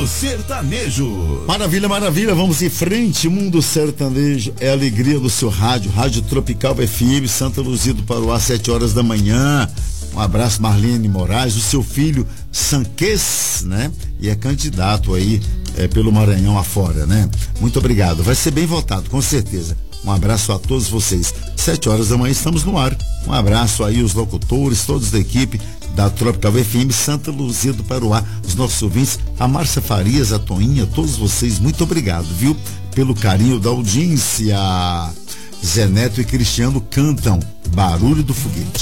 Mundo Sertanejo. Maravilha, maravilha, vamos em frente. Mundo Sertanejo é a alegria do seu rádio, Rádio Tropical FM, Santa Luzia do Paruá, 7 horas da manhã. Um abraço, Marlene Moraes, o seu filho Sanques, né? E é candidato aí pelo Maranhão afora, né? Muito obrigado, vai ser bem votado, com certeza. Um abraço a todos vocês. 7 horas da manhã estamos no ar. Um abraço aí os locutores, todos da equipe da Tropical FM, Santa Luzia do Paruá, os nossos ouvintes, a Márcia Farias, a Toinha, todos vocês, muito obrigado, viu? Pelo carinho da audiência. Zé Neto e Cristiano cantam Barulho do Foguete.